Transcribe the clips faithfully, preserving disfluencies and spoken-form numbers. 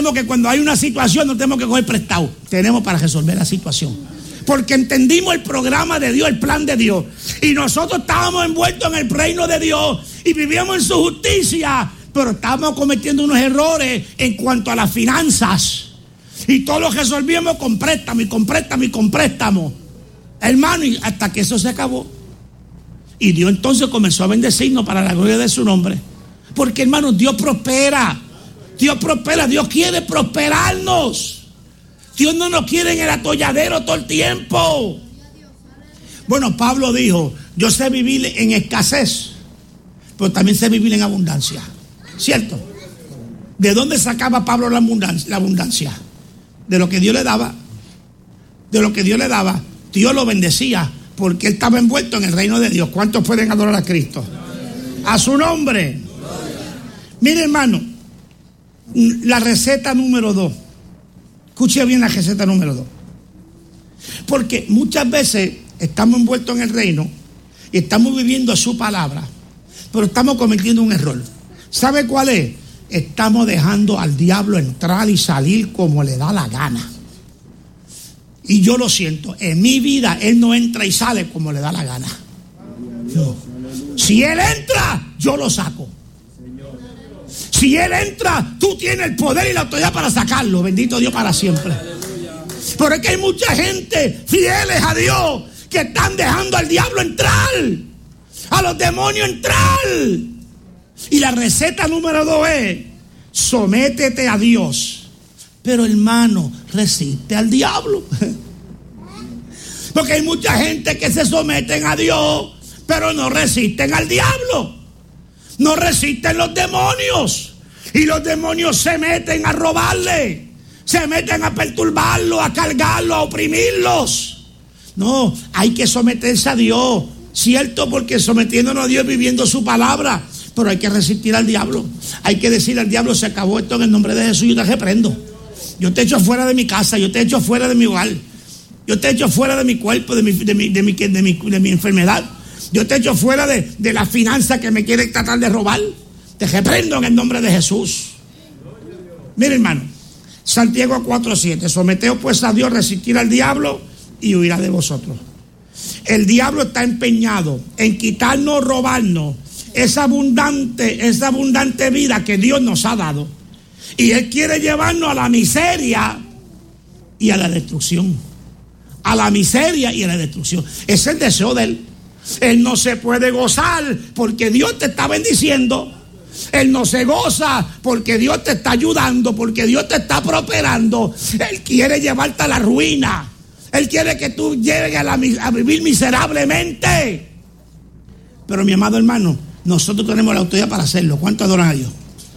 entendemos que cuando hay una situación no tenemos que coger prestado, tenemos para resolver la situación. Porque entendimos el programa de Dios, el plan de Dios. Y nosotros estábamos envueltos en el reino de Dios y vivíamos en su justicia, pero estábamos cometiendo unos errores en cuanto a las finanzas. Y todo lo resolvíamos con préstamo y con préstamo y con préstamo. Hermano, y hasta que eso se acabó. Y Dios entonces comenzó a bendecirnos para la gloria de su nombre. Porque, hermano, Dios prospera. Dios prospera, Dios quiere prosperarnos. Dios no nos quiere en el atolladero todo el tiempo. Bueno, Pablo dijo, yo sé vivir en escasez, pero también sé vivir en abundancia. ¿Cierto? ¿De dónde sacaba Pablo la abundancia? La abundancia. De lo que Dios le daba. De lo que Dios le daba. Dios lo bendecía porque él estaba envuelto en el reino de Dios. ¿Cuántos pueden adorar a Cristo? A su nombre. Mire, hermano, la receta número dos. Escuche bien la receta número dos. Porque muchas veces estamos envueltos en el reino y estamos viviendo su palabra, pero estamos cometiendo un error. ¿Sabe cuál es? Estamos dejando al diablo entrar y salir como le da la gana. Y yo lo siento, en mi vida él no entra y sale como le da la gana. No. Si él entra, yo lo saco. Si él entra, tú tienes el poder y la autoridad para sacarlo. Bendito Dios para siempre. Pero es que hay mucha gente fieles a Dios que están dejando al diablo entrar, a los demonios entrar. Y la receta número dos es: sométete a Dios. Pero, hermano, resiste al diablo. Porque hay mucha gente que se someten a Dios, pero no resisten al diablo. No resisten los demonios. Y los demonios se meten a robarle. Se meten a perturbarlo, a cargarlo, a oprimirlos. No, hay que someterse a Dios. Cierto, porque sometiéndonos a Dios, viviendo su palabra. Pero hay que resistir al diablo. Hay que decirle al diablo: se acabó esto en el nombre de Jesús, yo te reprendo. Yo te echo fuera de mi casa, yo te echo fuera de mi hogar. Yo te echo fuera de mi cuerpo, de mi, de mi, de mi, de mi, de mi enfermedad. Yo te echo fuera de, de la finanza que me quiere tratar de robar. Te reprendo en el nombre de Jesús. Mire, hermano, Santiago cuatro siete: someteos pues a Dios, resistir al diablo y huirá de vosotros. El diablo está empeñado en quitarnos, robarnos esa abundante, esa abundante vida que Dios nos ha dado. Y él quiere llevarnos a la miseria y a la destrucción. A la miseria y a la destrucción. Es el deseo de él. Él no se puede gozar porque Dios te está bendiciendo. Él no se goza porque Dios te está ayudando, porque Dios te está prosperando. Él quiere llevarte a la ruina. Él quiere que tú llegues a, la, a vivir miserablemente. Pero, mi amado hermano, nosotros tenemos la autoridad para hacerlo. ¿Cuánto adoran a Dios?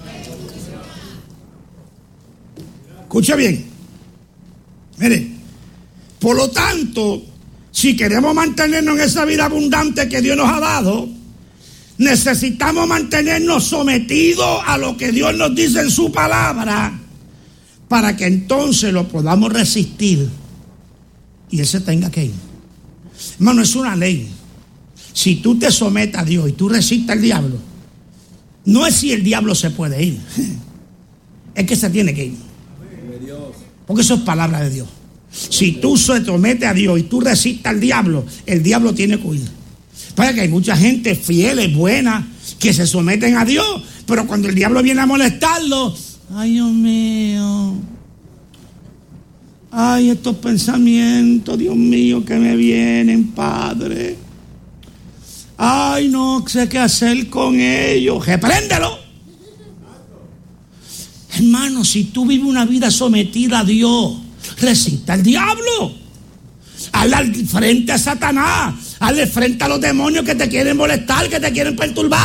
Escucha bien. Mire, por lo tanto, si queremos mantenernos en esa vida abundante que Dios nos ha dado, necesitamos mantenernos sometidos a lo que Dios nos dice en su palabra, para que entonces lo podamos resistir y Él se tenga que ir. Hermano, es una ley. Si tú te sometes a Dios y tú resistes al diablo, no es si el diablo se puede ir, es que se tiene que ir. Porque eso es palabra de Dios. Si tú se sometes a Dios y tú resistes al diablo, el diablo tiene que huir. Para que hay mucha gente fiel, buena, que se someten a Dios, pero cuando el diablo viene a molestarlo, ay, Dios mío, ay, estos pensamientos, Dios mío, que me vienen, Padre, ay, no sé qué hacer con ellos. Repréndelo. Hermano, si tú vives una vida sometida a Dios, resista al diablo. Hazle frente a Satanás. Hazle frente a los demonios que te quieren molestar, que te quieren perturbar.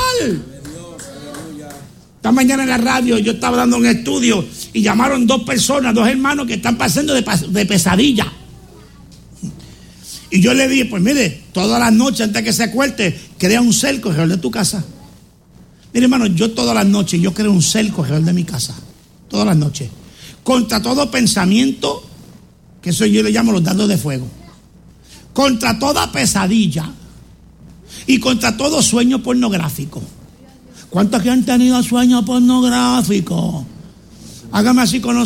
Esta mañana en la radio yo estaba dando un estudio y llamaron dos personas, dos hermanos que están pasando de, de pesadilla. Y yo le dije: pues mire, todas las noches antes que se acueste, crea un cerco alrededor de tu casa. Mire, hermano, yo todas las noches yo creo un cerco alrededor de mi casa. Todas las noches. Contra todo pensamiento, que eso yo le llamo los dardos de fuego. Contra toda pesadilla. Y contra todo sueño pornográfico. ¿Cuántos que han tenido sueños pornográficos? Hágame así con los